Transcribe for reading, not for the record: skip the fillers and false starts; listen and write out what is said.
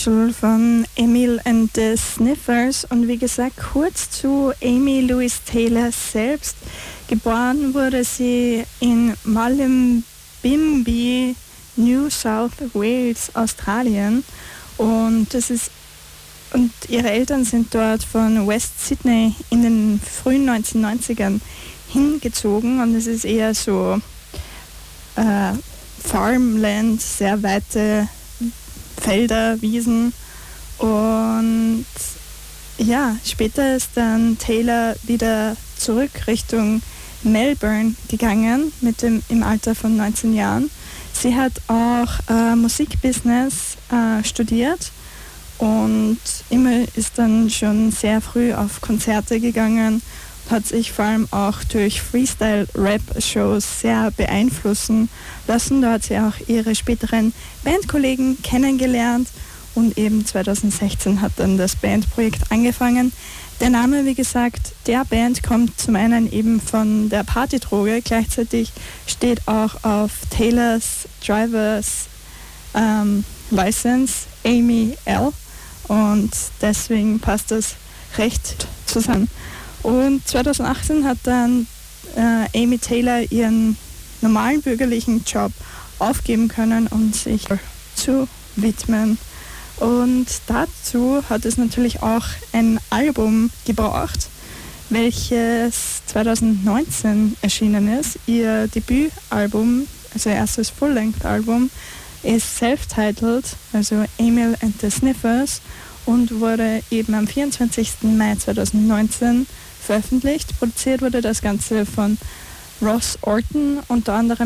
Special von Emil and the Sniffers. Und wie gesagt, kurz zu Amy Louise Taylor selbst. Geboren wurde sie in Mullumbimby, New South Wales, Australien. Und ihre Eltern sind dort von West Sydney in den frühen 1990ern hingezogen. Und es ist eher so Farmland, sehr weite Felder, Wiesen. Und ja, später ist dann Taylor wieder zurück Richtung Melbourne gegangen im Alter von 19 Jahren. Sie hat auch Musikbusiness studiert und ist dann schon sehr früh auf Konzerte gegangen, hat sich vor allem auch durch Freestyle-Rap-Shows sehr beeinflussen lassen. Da hat sie auch ihre späteren Bandkollegen kennengelernt und eben 2016 hat dann das Bandprojekt angefangen. Der Name, wie gesagt, der Band kommt zum einen eben von der Partydroge, gleichzeitig steht auch auf Taylors Driver's License Amy L. und deswegen passt das recht zusammen. Und 2018 hat dann Amy Taylor ihren normalen bürgerlichen Job aufgeben können, um sich zu widmen. Und dazu hat es natürlich auch ein Album gebraucht, welches 2019 erschienen ist. Ihr Debütalbum, also ihr erstes Full-Length-Album, ist self-titled, also Emil and the Sniffers, und wurde eben am 24. Mai 2019 veröffentlicht. Produziert wurde das Ganze von Ross Orton, unter anderem